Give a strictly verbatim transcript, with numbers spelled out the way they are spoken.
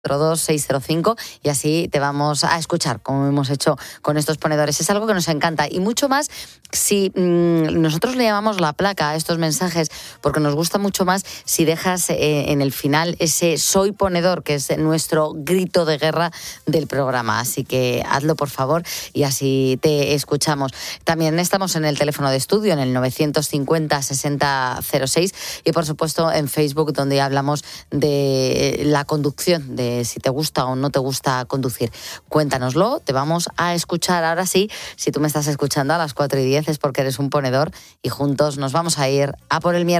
cero dos seis cero cinco y así te vamos a escuchar, como hemos hecho con estos ponedores. Es algo que nos encanta y mucho más si mmm, nosotros le llamamos la placa a estos mensajes, porque nos gusta mucho más si dejas eh, en el final ese soy ponedor, que es nuestro grito de guerra del programa. Así que hazlo, por favor, y así te escuchamos. También estamos en el teléfono de estudio, en el novecientos cincuenta sesenta cero seis, y por supuesto en Facebook, donde hablamos de la conducción, de si te gusta o no te gusta conducir. Cuéntanoslo, te vamos a escuchar. Ahora sí, si tú me estás escuchando a las cuatro y diez es porque eres un ponedor y juntos nos vamos a ir a por el miércoles.